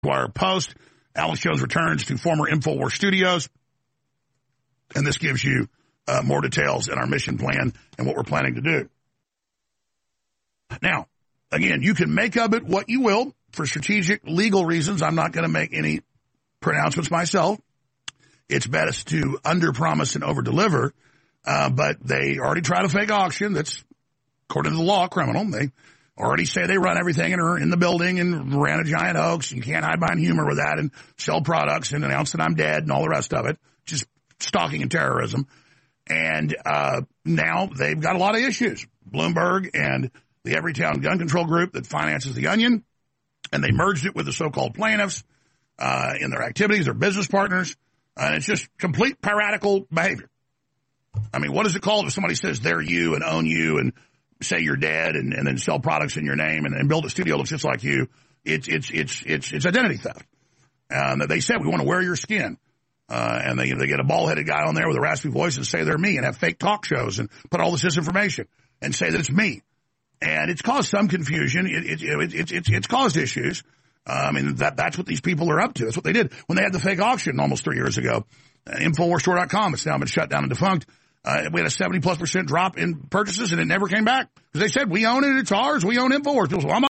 Wire Post. Alex Jones returns to former InfoWars studios. And this gives you more details in our mission plan and what we're planning to do. Now, again, you can make of it what you will. For strategic legal reasons, I'm not going to make any pronouncements myself. It's best to under-promise and over-deliver. But they already tried a fake auction that's, according to the law, criminal. They already say they run everything and are in the building and ran a giant hoax. You can't hide behind humor with that and sell products and announce that I'm dead and all the rest of it. Just stalking and terrorism. And now they've got a lot of issues. Bloomberg and the Everytown Gun Control Group that finances the Onion. And they merged it with the so-called plaintiffs in their activities, their business partners. And it's just complete piratical behavior. I mean, what is it called if somebody says they're you and own you and say you're dead and then sell products in your name and build a studio that looks just like you? It's identity theft. They said, we want to wear your skin. And they get a bald-headed guy on there with a raspy voice and say they're me and have fake talk shows and put all this disinformation and say that it's me. And it's caused some confusion. It's caused issues. I mean, that's what these people are up to. That's what they did when they had the fake auction almost 3 years ago. InfoWarsStore.com. It's now been shut down and defunct. We had a 70+% drop in purchases, and it never came back because they said we own it. It's ours. We own InfoWars. People said, well, I'm